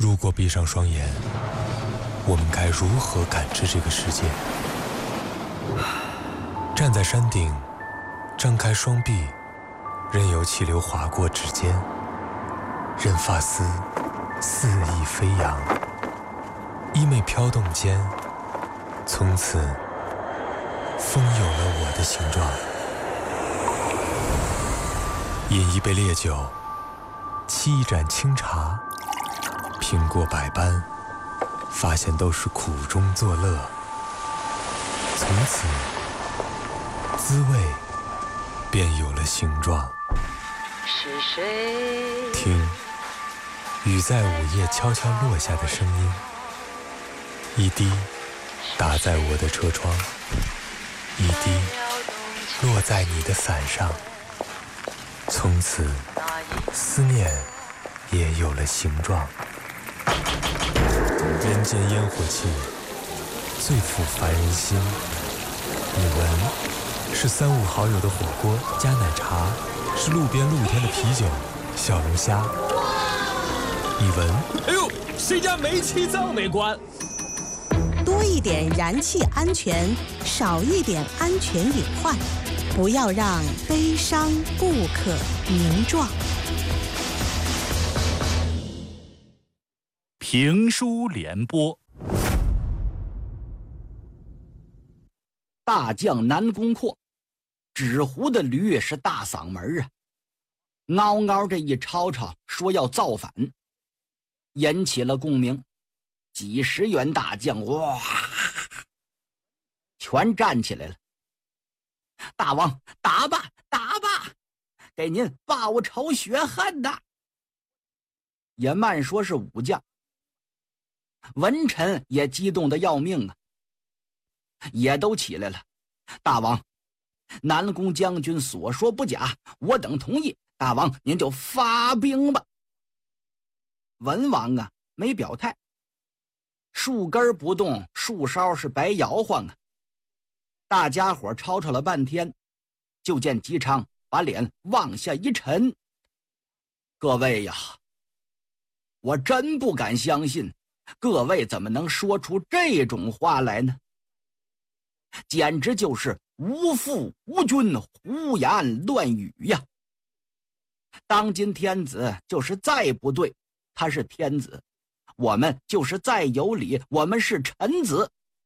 如果闭上双眼，我们该如何感知这个世界？站在山顶，张开双臂，任由气流划过指尖，任发丝肆意飞扬，衣袂飘动间，从此风有了我的形状。饮一杯烈酒，沏一盏清茶，品过百般，发现都是苦中作乐。从此滋味便有了形状。 是谁？ 听雨在午夜悄悄落下的声音，一滴打在我的车窗，一滴落在你的伞上。从此思念也有了形状。人间烟火气最抚凡人心。你闻，是三五好友的火锅加奶茶，是路边露天的啤酒小龙虾。你闻， 哎呦，谁家煤气灶没关？ 多一点燃气安全，少一点安全隐患，不要让悲伤不可名状。 评书联播。大将南宫阔，纸糊的驴是大嗓门啊，嗷嗷这一吵吵，说要造反，引起了共鸣。几十员大将哇，全站起来了。大王，打吧，打吧，给您报仇雪恨呐！也慢说是武将，文臣也激动得要命啊，也都起来了。大王，南宫将军所说不假，我等同意。大王，您就发兵吧。文王啊，没表态，树根不动，树梢是白摇晃啊。大家伙吵吵了半天，就见姬昌把脸往下一沉。各位呀，我真不敢相信，各位怎么能说出这种话来呢？简直就是无父无君，胡言乱语呀！当今天子就是再不对，他是天子；我们就是再有理，我们是臣子。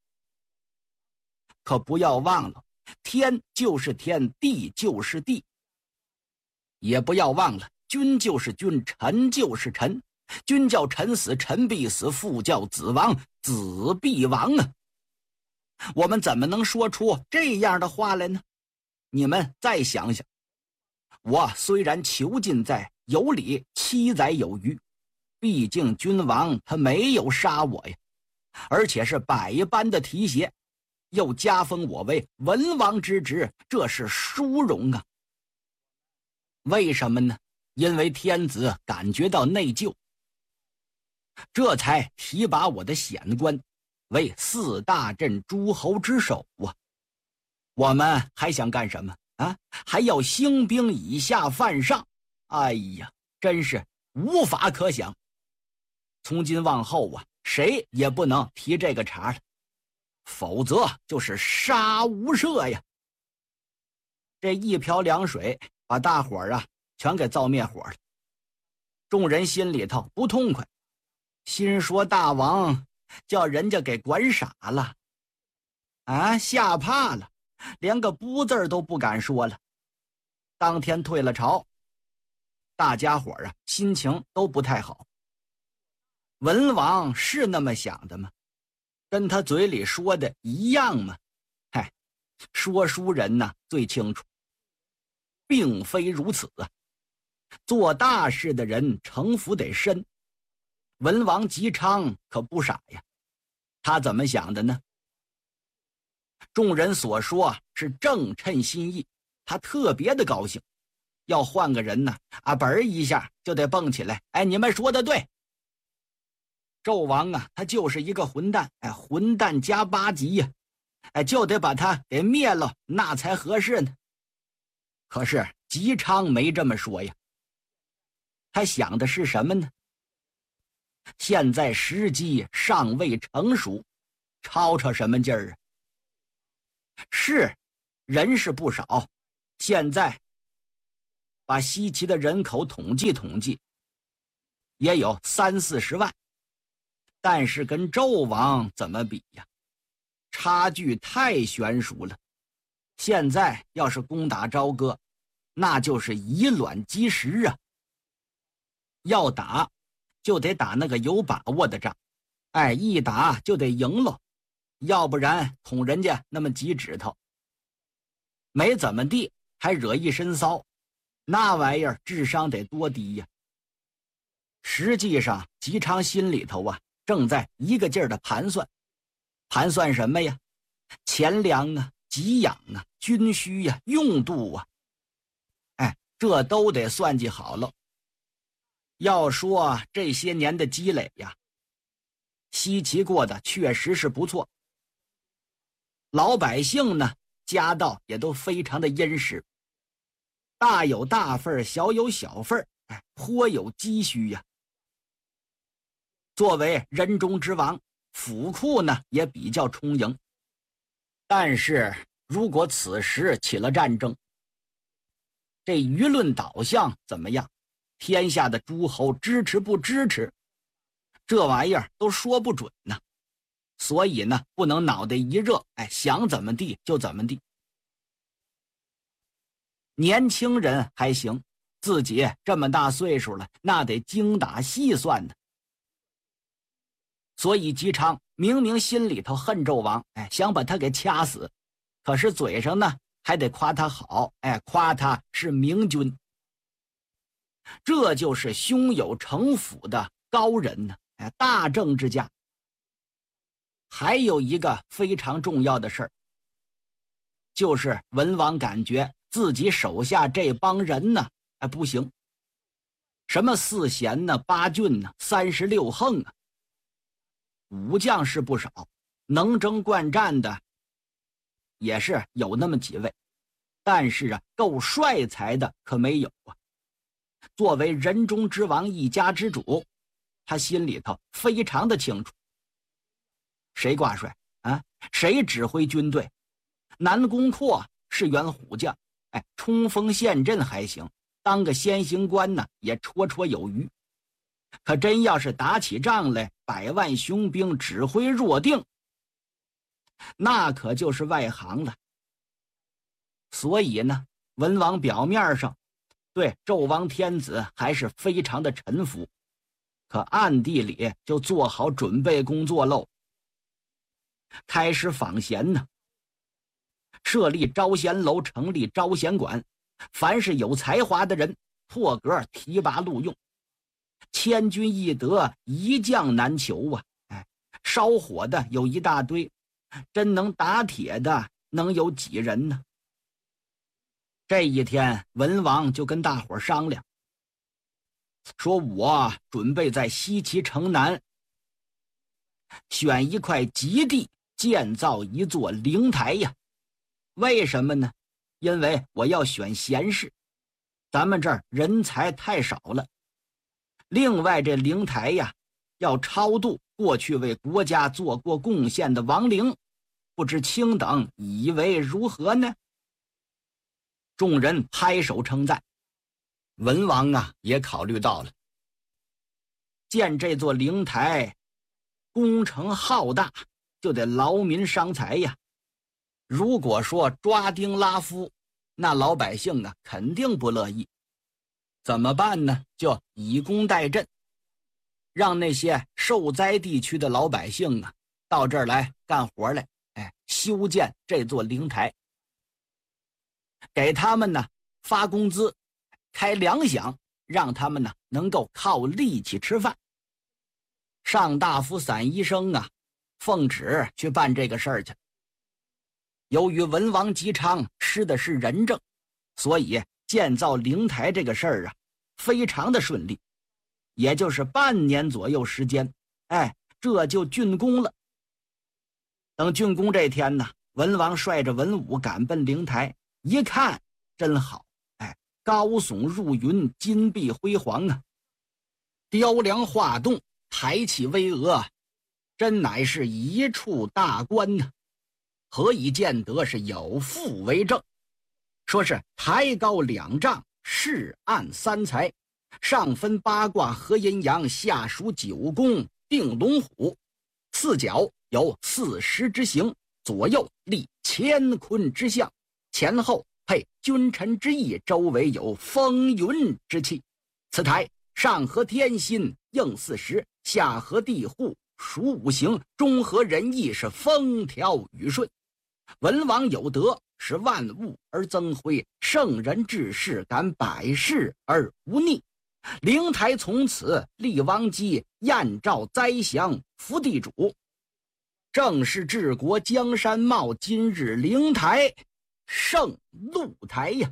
可不要忘了，天就是天，地就是地。也不要忘了，君就是君，臣就是臣。君叫臣死，臣必死；父叫子亡，子必亡啊！我们怎么能说出这样的话来呢？你们再想想，我虽然囚禁在有理7载有余，毕竟君王他没有杀我呀，而且是百般的提携，又加封我为文王之职，这是殊荣啊！为什么呢？因为天子感觉到内疚，这才提拔我的显官为4大镇诸侯之首啊！我们还想干什么啊？还要兴兵以下犯上？哎呀，真是无法可想。从今往后啊，谁也不能提这个茬了，否则就是杀无赦呀！这一瓢凉水把大伙儿啊全给燥灭火了。众人心里头不痛快，心说大王叫人家给管傻了啊，吓怕了，连个不字都不敢说了。当天退了朝，大家伙啊心情都不太好。文王是那么想的吗？跟他嘴里说的一样吗？嗨，说书人呢最清楚，并非如此啊。做大事的人城府得深，文王姬昌可不傻呀，他怎么想的呢？众人所说是正称心意，他特别的高兴。要换个人呢，啊，嘣一下就得蹦起来，哎，你们说的对。纣王啊，他就是一个混蛋，哎，混蛋加8级呀，哎，就得把他给灭了，那才合适呢。可是姬昌没这么说呀，他想的是什么呢？ 现在时机尚未成熟，吵吵什么劲儿啊？是，人是不少，现在把西岐的人口统计统计，也有30-40万，但是跟纣王怎么比呀？差距太悬殊了。现在要是攻打朝歌，那就是以卵击石啊！要打就得打那个有把握的仗，一打就得赢了，要不然捅人家那么几指头，没怎么地还惹一身骚，那玩意儿智商得多低呀！实际上姬昌心里头正在一个劲儿的盘算什么呀？钱粮啊，给养啊，军需呀，用度啊，这都得算计好了。要说这些年的积累呀，西岐过得确实是不错，老百姓呢家道也都非常的殷实，大有大份，小有小份，颇有积蓄呀。作为人中之王，府库呢也比较充盈。但是如果此时起了战争，这舆论导向怎么样？天下的诸侯支持不支持？这玩意儿都说不准呢。所以呢，不能脑袋一热，想怎么地就怎么地。年轻人还行，自己这么大岁数了，那得精打细算呢。所以姬昌明明心里头恨纣王，想把他给掐死，可是嘴上呢还得夸他好，夸他是明君。这就是胸有城府的高人呢，大政治家。还有一个非常重要的事儿，就是文王感觉自己手下这帮人呢，不行。什么4贤呢，8郡呢，36横啊，武将是不少，能征惯战的也是有那么几位，但是够帅才的可没有啊。作为人中之王，一家之主，他心里头非常的清楚，谁挂帅啊？谁指挥军队？南宫阔是员虎将，冲锋陷阵还行，当个先行官呢也绰绰有余。可真要是打起仗来，100万雄兵指挥若定，那可就是外行了。所以呢，文王表面上对纣王天子还是非常的臣服，可暗地里就做好准备工作喽。开始访贤呢，设立招贤楼，成立招贤馆，凡是有才华的人破格提拔录用。千军易得，一将难求啊！烧火的有一大堆，真能打铁的能有几人呢？这一天，文王就跟大伙商量，说我准备在西岐城南选一块极地，建造一座灵台呀。为什么呢？因为我要选贤士，咱们这儿人才太少了。另外这灵台呀，要超度过去为国家做过贡献的亡灵，不知卿等以为如何呢？众人拍手称赞。文王也考虑到了，建这座灵台工程浩大，就得劳民伤财呀。如果说抓丁拉夫，那老百姓肯定不乐意。怎么办呢？就以工代赈，让那些受灾地区的老百姓到这儿来干活来，修建这座灵台，给他们发工资，开粮饷，让他们能够靠力气吃饭。上大夫散医生奉旨去办这个事儿去。由于文王姬昌施的是仁政，所以建造灵台这个事儿非常的顺利，也就是半年左右时间，这就竣工了。等竣工这天文王率着文武赶奔灵台，一看真好，高耸入云，金碧辉煌啊，雕梁画栋， 抬起巍峨，真乃是一处大观呢。何以见得是有赋为证？说是台高2丈，势暗3才，上分8卦合阴阳，下属9宫定龙虎，四角有4时之形，左右立乾坤之象，前后配君臣之意，周围有风云之气。此台上合天心，应4时，下合地户，属5行，中合人意，是风调雨顺。文王有德，使万物而增辉，圣人治世，敢百世而无逆。灵台从此立王基，燕赵灾祥福地主，正是治国江山茂，今日灵台胜露台呀。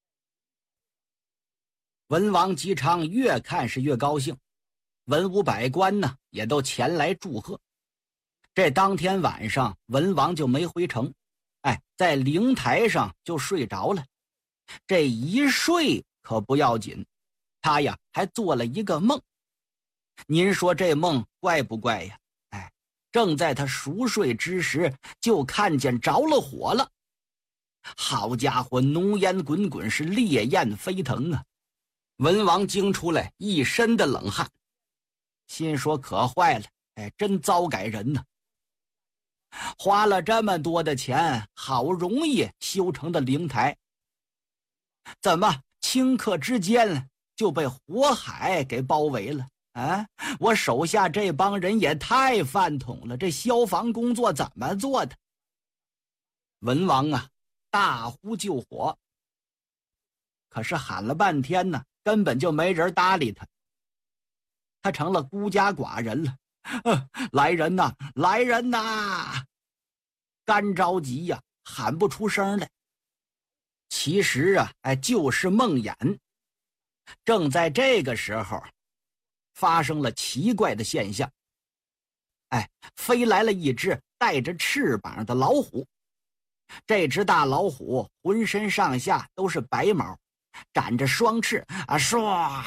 文王姬昌越看是越高兴，文武百官呢也都前来祝贺。这当天晚上，文王就没回城，在灵台上就睡着了。这一睡可不要紧，他呀还做了一个梦。您说这梦怪不怪呀？正在他熟睡之时，就看见着了火了。好家伙，浓烟滚滚，是烈焰飞腾啊！文王惊出来一身的冷汗，心说可坏了，真糟改人呢。花了这么多的钱，好容易修成的灵台，怎么顷刻之间就被火海给包围了啊！我手下这帮人也太饭桶了，这消防工作怎么做的？文王啊大呼救火，可是喊了半天呢，根本就没人搭理他，他成了孤家寡人了。来人呐，来人呐！干着急呀，喊不出声来。其实啊，就是梦魇。正在这个时候，发生了奇怪的现象。飞来了一只带着翅膀的老虎。这只大老虎浑身上下都是白毛，展着双翅唰，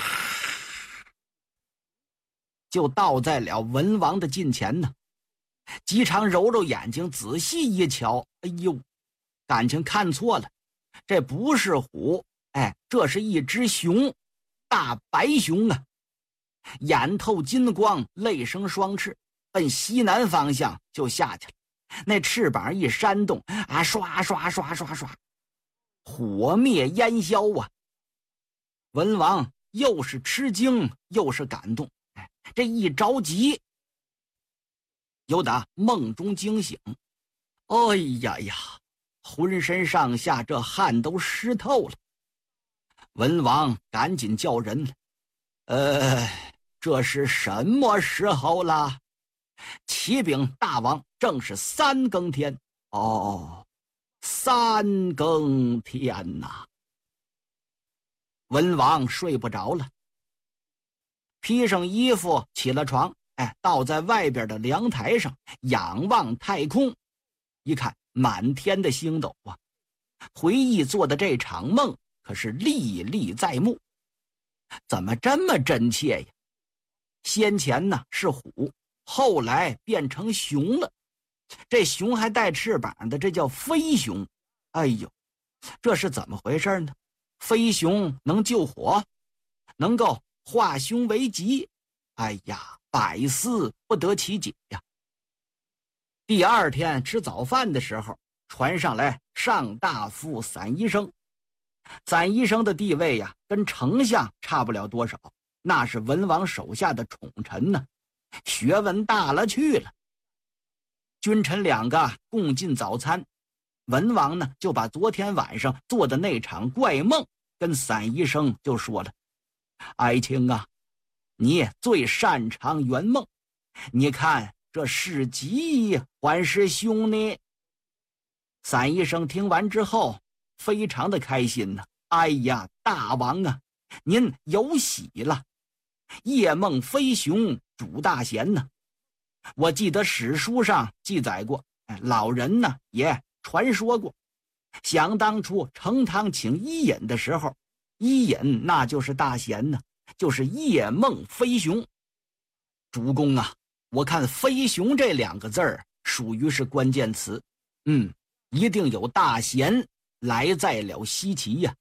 就倒在了文王的近前呢。姬昌揉揉眼睛，仔细一瞧，哎呦，感情看错了，这不是虎，这是一只熊，大白熊啊！眼透金光，泪生双翅，奔西南方向就下去了。那翅膀一扇动，刷刷刷刷刷，火灭烟消啊！文王又是吃惊又是感动，这一着急，有打梦中惊醒，哎呀呀，浑身上下这汗都湿透了。文王赶紧叫人了，这是什么时候了？启禀大王，正是3更天。哦，3更天呐！文王睡不着了，披上衣服起了床，倒在外边的凉台上，仰望太空，一看满天的星斗啊，回忆做的这场梦可是历历在目。怎么这么真切呀？先前呢是虎，后来变成熊了，这熊还带翅膀的，这叫飞熊。哎呦，这是怎么回事呢？飞熊能救火，能够化凶为吉，哎呀，百思不得其解呀。第二天吃早饭的时候，传上来上大夫散医生。散医生的地位呀，跟丞相差不了多少，那是文王手下的宠臣呢，学问大了去了。君臣2个共进早餐，文王呢就把昨天晚上做的那场怪梦跟散医生就说了：爱卿啊，你最擅长圆梦，你看这是吉还是凶呢？散医生听完之后非常的开心呢。哎呀，大王啊，您有喜了，夜梦飞熊主大贤呢。我记得史书上记载过，老人呢也传说过，想当初成汤请伊尹的时候，伊尹那就是大贤呢，就是夜梦飞熊。 主公啊，我看飞熊这2个字儿属于是关键词，一定有大贤来在了西岐呀。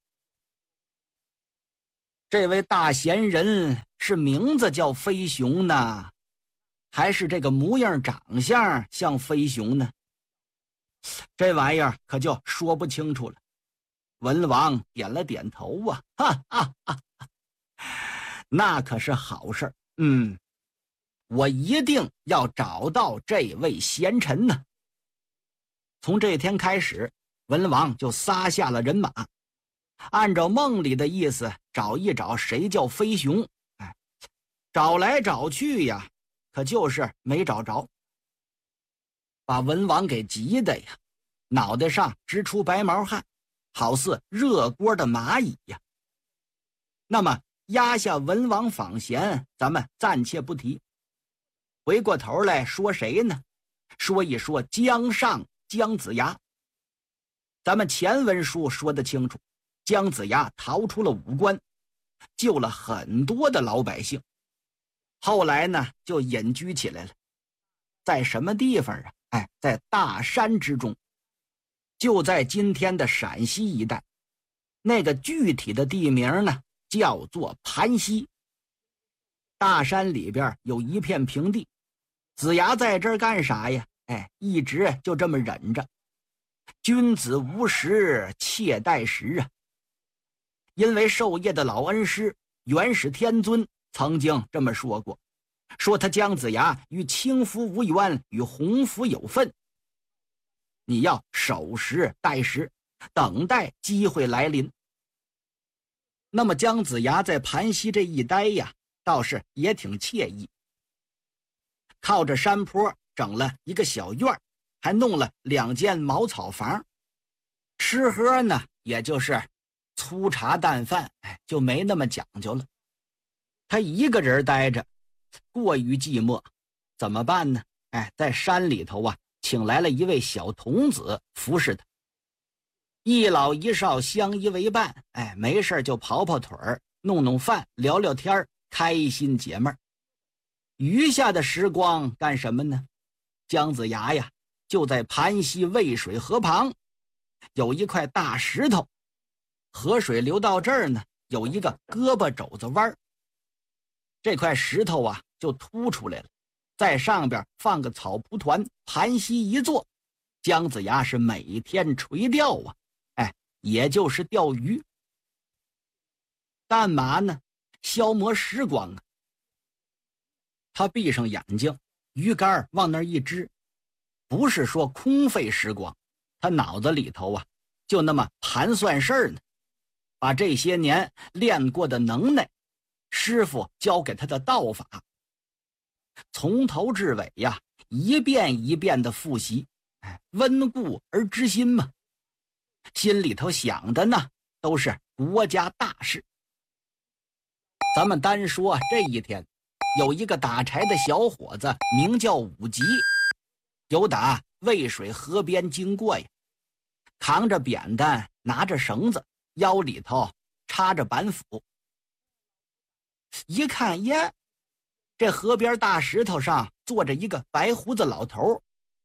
这位大贤人是名字叫飞熊呢，还是这个模样长相像飞熊呢？这玩意儿可就说不清楚了。文王点了点头啊，哈哈哈哈，那可是好事。我一定要找到这位贤臣呢。从这天开始，文王就撒下了人马，按照梦里的意思找一找谁叫飞熊。找来找去呀，可就是没找着，把文王给急的呀，脑袋上直出白毛汗，好似热锅的蚂蚁呀。那么压下文王访贤，咱们暂且不提，回过头来说谁呢？说一说姜尚、姜子牙。咱们前文书说得清楚，姜子牙逃出了武关，救了很多的老百姓，后来呢就隐居起来了。在什么地方啊？在大山之中，就在今天的陕西一带。那个具体的地名呢叫做盘溪。大山里边有一片平地，子牙在这儿干啥呀？一直就这么忍着。君子无时，妾待时啊。因为授业的老恩师元始天尊曾经这么说过，说他姜子牙与轻浮无缘，与鸿福有份。你要守时待时，等待机会来临。那么姜子牙在盘溪这一待呀，倒是也挺惬意。靠着山坡整了一个小院，还弄了2间茅草房。吃喝呢，也就是粗茶淡饭，就没那么讲究了。他一个人待着，过于寂寞，怎么办呢？在山里头啊，请来了一位小童子服侍他。一老一少相依为伴，没事就跑跑腿儿，弄弄饭，聊聊天，开心解闷。余下的时光干什么呢？姜子牙呀，就在盘溪渭水河旁，有一块大石头，河水流到这儿呢，有一个胳膊肘子弯，这块石头啊就凸出来了，在上边放个草蒲团，盘膝一坐，姜子牙是每天垂钓啊，也就是钓鱼。干嘛呢？消磨时光啊。他闭上眼睛，鱼竿往那儿一支，不是说空费时光，他脑子里头啊就那么盘算事儿呢，把这些年练过的能耐，师傅教给他的道法，从头至尾呀，一遍一遍的复习，温故而知新嘛。心里头想的呢，都是国家大事。咱们单说这一天，有一个打柴的小伙子，名叫武吉，由打渭水河边经过呀，扛着扁担，拿着绳子，腰里头插着板斧。一看耶，这河边大石头上坐着一个白胡子老头，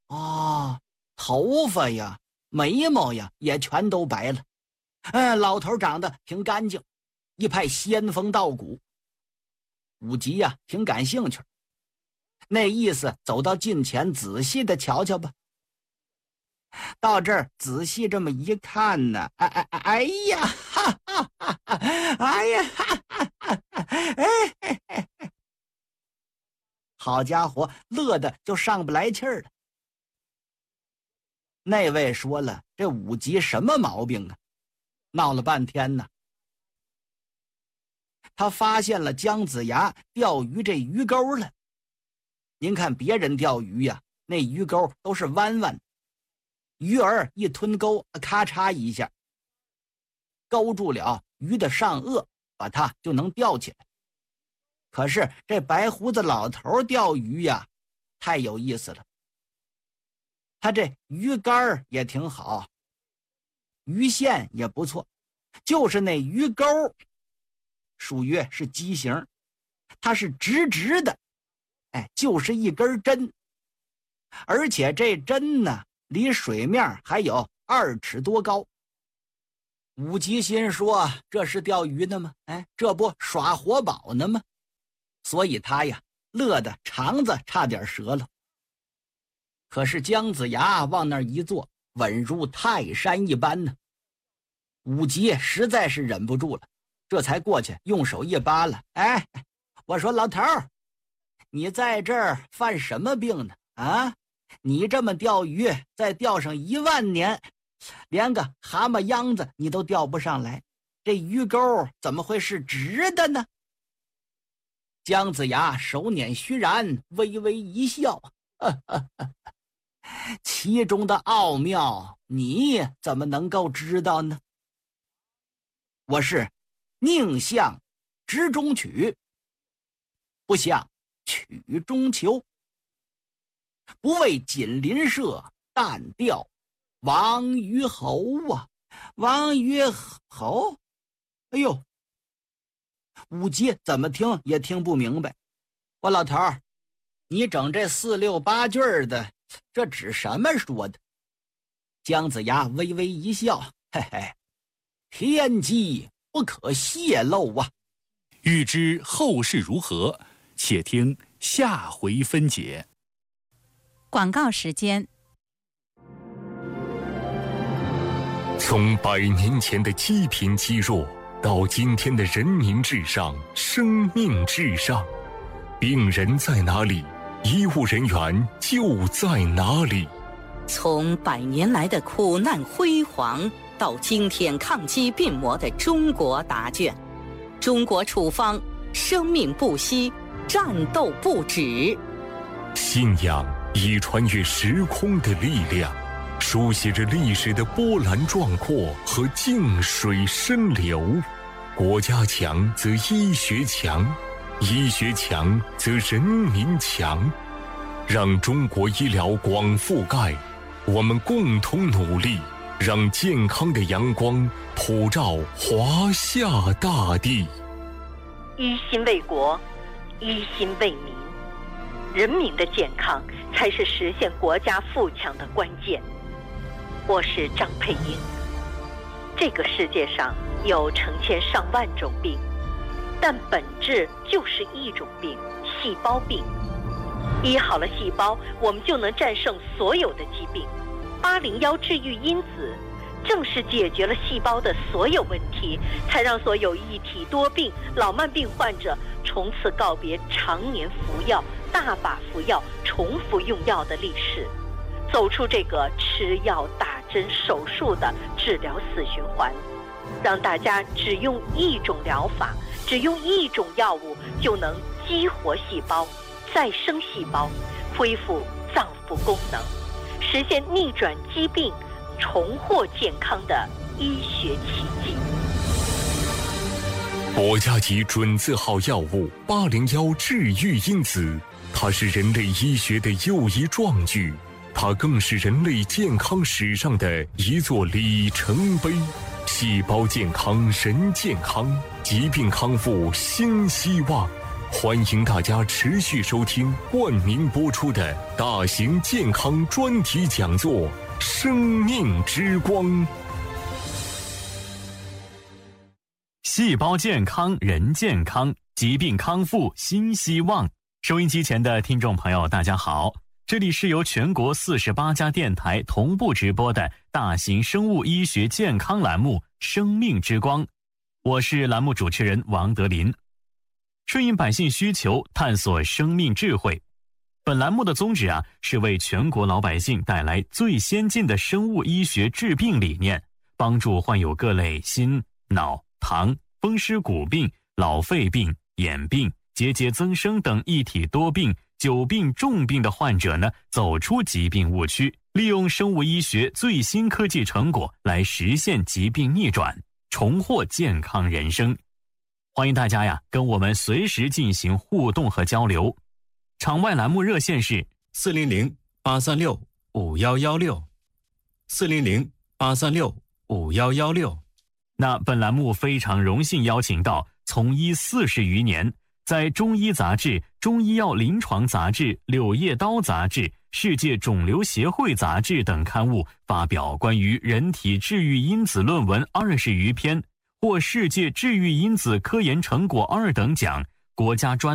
头发呀眉毛呀也全都白了，老头长得挺干净，一派仙风道骨。武吉呀挺感兴趣，那意思走到近前仔细的瞧瞧吧。到这儿仔细这么一看呢，哎呀哈哈哈哈，哎呀哈哈哈哈，好家伙，乐得就上不来气儿了。那位说了，这武吉什么毛病啊？闹了半天呢，他发现了姜子牙钓鱼这鱼钩了。您看别人钓鱼呀，那鱼钩都是弯弯的，鱼儿一吞钩，咔嚓一下勾住了鱼的上颚，把它就能钓起来。可是这白胡子老头钓鱼呀，太有意思了。他这鱼竿也挺好，鱼线也不错，就是那鱼钩属于是畸形，它是直直的， 就是一根针，而且这针呢，离水面还有2尺多高。武吉心说，这是钓鱼呢吗？这不耍活宝呢吗？所以他呀，乐得肠子差点折了。可是姜子牙往那儿一坐，稳如泰山一般呢。武吉实在是忍不住了，这才过去用手一扒拉，我说老头儿，你在这儿犯什么病呢？你这么钓鱼，再钓上10000年，连个蛤蟆秧子你都钓不上来，这鱼钩怎么会是直的呢？姜子牙手捻虚髯，微微一笑，其中的奥妙，你怎么能够知道呢？我是宁向直中取，不向曲中求，不为锦鳞社，但钓王鱼侯啊！王鱼侯，哎呦，武吉怎么听也听不明白。我老头儿，你整这4、6、8句的，这指什么说的？姜子牙微微一笑，嘿嘿，天机不可泄露啊！ 欲知后事如何，且听下回分解。 广告时间。 从100年前的积贫积弱，到今天的人民至上、生命至上，病人在哪里，医务人员就在哪里。 从100年来的苦难辉煌，到今天抗击病魔的中国答卷，中国处方，生命不息，战斗不止。 信仰以穿越时空的力量，书写着历史的波澜壮阔和静水深流。国家强则医学强，医学强则人民强。让中国医疗广覆盖，我们共同努力，让健康的阳光普照华夏大地。 一心为国，一心为民，人民的健康才是实现国家富强的关键。我是张佩英。这个世界上有成千上万种病，但本质就是一种病——细胞病。医好了细胞，我们就能战胜所有的疾病。801治愈因子正是解决了细胞的所有问题，才让所有一体多病、老慢病患者从此告别常年服药、大把服药、重复用药的历史，走出这个吃药、打针、手术的治疗死循环，让大家只用一种疗法，只用一种药物就能激活细胞、再生细胞，恢复脏腑功能，实现逆转疾病、重获健康的医学奇迹。 国家级准字号药物801治愈因子，它是人类医学的又一壮举，它更是人类健康史上的一座里程碑。细胞健康人健康，疾病康复新希望。欢迎大家持续收听冠名播出的大型健康专题讲座《生命之光》。 细胞健康人健康，疾病康复新希望。收音机前的听众朋友大家好，这里是由全国48家电台同步直播的大型生物医学健康栏目《生命之光》，我是栏目主持人王德林。顺应百姓需求，探索生命智慧。本栏目的宗旨是为全国老百姓带来最先进的生物医学治病理念，帮助患有各类心、脑、糖、风湿骨病、老肺病、眼病、结节增生等一体多病、久病重病的患者走出疾病误区，利用生物医学最新科技成果来实现疾病逆转，重获健康人生。欢迎大家跟我们随时进行互动和交流。场外栏目热线是 400-836-5116 400-836-5116。 那本栏目非常荣幸邀请到从医40余年， 在中医杂志、中医药临床杂志、柳叶刀杂志、世界肿瘤协会杂志等刊物发表关于人体治愈因子论文20余篇，获世界治愈因子科研成果2等奖、国家专